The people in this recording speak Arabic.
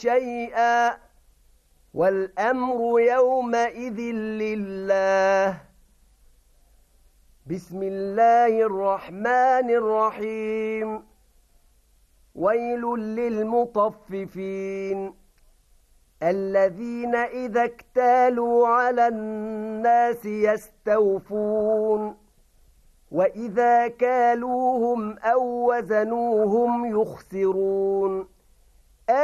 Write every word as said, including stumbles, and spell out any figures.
شيئا والأمر يومئذ لله. بسم الله الرحمن الرحيم. ويل للمطففين الذين إذا اكتالوا على الناس يستوفون وإذا كالوهم أو وزنوهم يخسرون